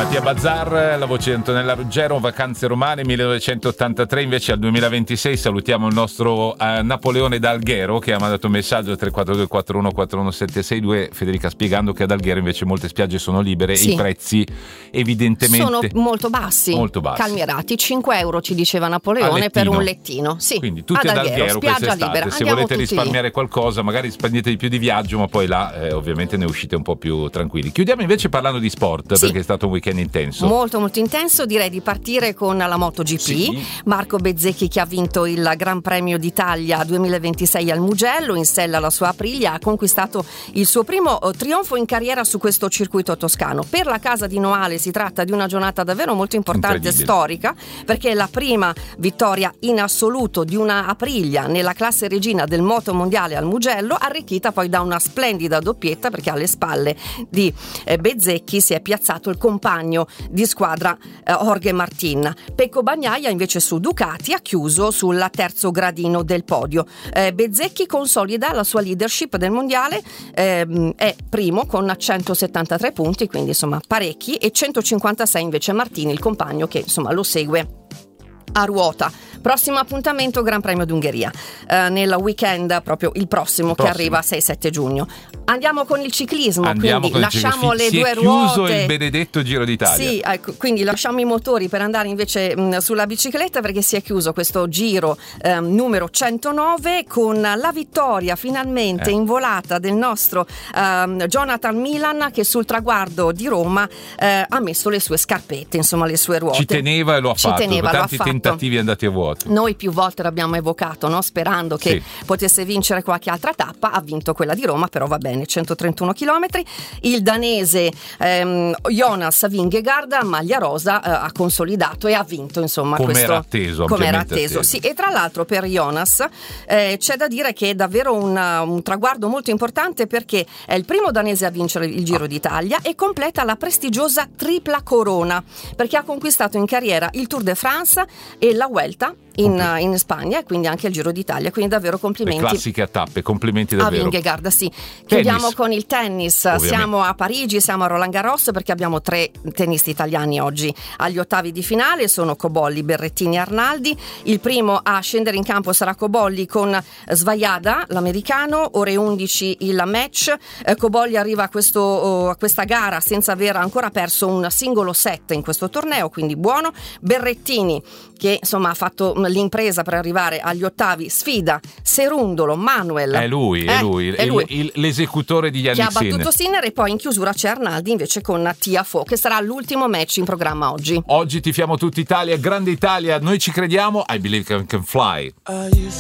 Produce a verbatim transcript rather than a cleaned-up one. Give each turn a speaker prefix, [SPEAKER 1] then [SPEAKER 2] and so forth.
[SPEAKER 1] Mattia Bazzar, la voce di Antonella Ruggero, Vacanze romane millenovecentottantatré, invece al duemilaventisei salutiamo il nostro uh, Napoleone da Alghero che ha mandato un messaggio al tre quattro due quattro uno quattro uno sette sei due, Federica, spiegando che ad Alghero invece molte spiagge sono libere
[SPEAKER 2] sì.
[SPEAKER 1] e i prezzi evidentemente
[SPEAKER 2] sono molto bassi,
[SPEAKER 1] molto bassi.
[SPEAKER 2] calmierati, cinque euro ci diceva Napoleone per un lettino. Sì.
[SPEAKER 1] Quindi tutti ad Alghero, Alghero quest'estate, se volete risparmiare lì. qualcosa, magari spendete di più di viaggio, ma poi là eh, ovviamente ne uscite un po' più tranquilli. Chiudiamo invece parlando di sport, sì. perché è stato un weekend intenso.
[SPEAKER 2] Molto molto intenso, direi di partire con la MotoGP. Sì. Marco Bezzecchi, che ha vinto il Gran Premio d'Italia duemilaventisei al Mugello, in sella alla sua Aprilia, ha conquistato il suo primo trionfo in carriera su questo circuito toscano. Per la casa di Noale si tratta di una giornata davvero molto importante e storica, perché è la prima vittoria in assoluto di una Aprilia nella classe regina del moto mondiale al Mugello, arricchita poi da una splendida doppietta, perché alle spalle di eh, Bezzecchi si è piazzato il compagno di squadra eh, Jorge Martin. Pecco Bagnaia invece su Ducati ha chiuso sul terzo gradino del podio. eh, Bezzecchi consolida la sua leadership del mondiale, ehm, è primo con centosettantatré punti, quindi insomma parecchi, e centocinquantasei invece Martini, il compagno che insomma lo segue a ruota. Prossimo appuntamento Gran Premio d'Ungheria eh, nel weekend, proprio il prossimo, il prossimo che arriva sei sette giugno. Andiamo con il ciclismo,
[SPEAKER 1] Andiamo
[SPEAKER 2] quindi
[SPEAKER 1] con
[SPEAKER 2] lasciamo
[SPEAKER 1] il
[SPEAKER 2] le
[SPEAKER 1] si
[SPEAKER 2] due
[SPEAKER 1] è chiuso
[SPEAKER 2] ruote.
[SPEAKER 1] Il benedetto Giro d'Italia.
[SPEAKER 2] Sì, ecco, quindi lasciamo i motori per andare invece mh, sulla bicicletta, perché si è chiuso questo Giro eh, numero centonove con la vittoria finalmente
[SPEAKER 1] eh.
[SPEAKER 2] in volata del nostro eh, Jonathan Milan, che sul traguardo di Roma eh, ha messo le sue scarpette, insomma le sue ruote.
[SPEAKER 1] Ci teneva e lo ha
[SPEAKER 2] Ci
[SPEAKER 1] fatto,
[SPEAKER 2] teneva,
[SPEAKER 1] tanti
[SPEAKER 2] lo ha fatto.
[SPEAKER 1] tentativi andati a vuoto.
[SPEAKER 2] Noi più volte l'abbiamo evocato, no? Sperando che
[SPEAKER 1] sì.
[SPEAKER 2] potesse vincere qualche altra tappa. Ha vinto quella di Roma, però va bene, centotrentuno chilometri. Il danese ehm, Jonas Vingegaard, maglia rosa, eh, ha consolidato e ha vinto, insomma,
[SPEAKER 1] come
[SPEAKER 2] questo,
[SPEAKER 1] era atteso,
[SPEAKER 2] come era atteso.
[SPEAKER 1] atteso.
[SPEAKER 2] Sì, e tra l'altro per Jonas eh, c'è da dire che è davvero un, un traguardo molto importante, perché è il primo danese a vincere il Giro
[SPEAKER 1] ah.
[SPEAKER 2] d'Italia e completa la prestigiosa tripla corona, perché ha conquistato in carriera il Tour de France e la Vuelta in, okay. in Spagna, e quindi anche il Giro d'Italia, quindi davvero complimenti.
[SPEAKER 1] Le classiche a tappe, complimenti davvero.
[SPEAKER 2] A Vingegaard, sì. Chiudiamo con il tennis, ovviamente. Siamo a Parigi, siamo a Roland Garros, perché abbiamo tre tennisti italiani oggi agli ottavi di finale, sono Cobolli, Berrettini e Arnaldi. Il primo a scendere in campo sarà Cobolli con Svajada, l'americano, ore undici il match. eh, Cobolli arriva a, questo, oh, a questa gara senza aver ancora perso un singolo set in questo torneo, quindi buono. Berrettini, che insomma ha fatto l'impresa per arrivare agli ottavi, sfida Serundolo, Manuel.
[SPEAKER 1] È lui,
[SPEAKER 2] eh,
[SPEAKER 1] è lui,
[SPEAKER 2] è lui.
[SPEAKER 1] Il, il, l'esecutore di Yannick
[SPEAKER 2] Sinner, che ha battuto Sinner, e poi in chiusura c'è Arnaldi invece con Tiafoe, che sarà l'ultimo match in programma oggi.
[SPEAKER 1] Oggi tifiamo tutta Italia, grande Italia, noi ci crediamo. I believe I can fly.